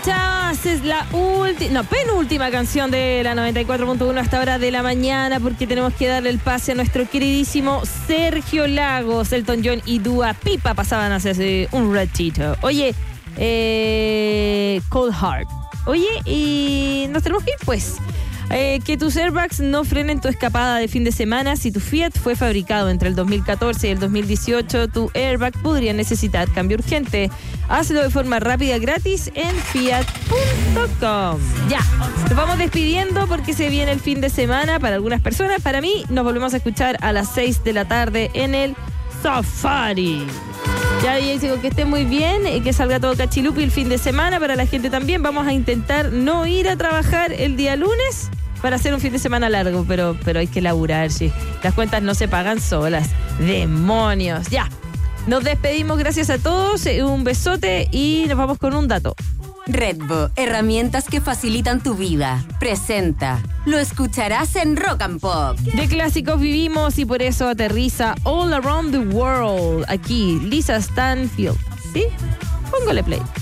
escuchabas es la penúltima canción de la 94.1 hasta hora de la mañana, porque tenemos que darle el pase a nuestro queridísimo Sergio Lagos. Elton John y Dua Lipa pasaban a hacerse un ratito. Oye, Cold Heart. Oye, y nos tenemos que ir, pues. Que tus airbags no frenen tu escapada de fin de semana. Si tu Fiat fue fabricado entre el 2014 y el 2018, tu airbag podría necesitar cambio urgente. Hazlo de forma rápida, gratis en fiat.com. Ya, nos vamos despidiendo porque se viene el fin de semana para algunas personas. Para mí, nos volvemos a escuchar a las 6 de la tarde en el Safari. Ya, digo que esté muy bien y que salga todo cachilupi el fin de semana. Para la gente también, vamos a intentar no ir a trabajar el día lunes para hacer un fin de semana largo, pero hay que laburar, sí. Las cuentas no se pagan solas. ¡Demonios! Ya, nos despedimos, gracias a todos, un besote y nos vamos con un dato. Redbo, herramientas que facilitan tu vida. Presenta. Lo escucharás en Rock and Pop. De clásicos vivimos y por eso aterriza All Around the World. Aquí, Lisa Stanfield. ¿Sí? Póngale play.